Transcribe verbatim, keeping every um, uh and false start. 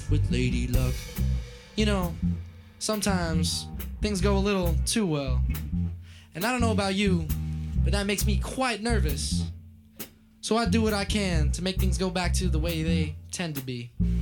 with Lady Luck. You know, sometimes things go a little too well. And I don't know about you, but that makes me quite nervous. So I do what I can to make things go back to the way they tend to be.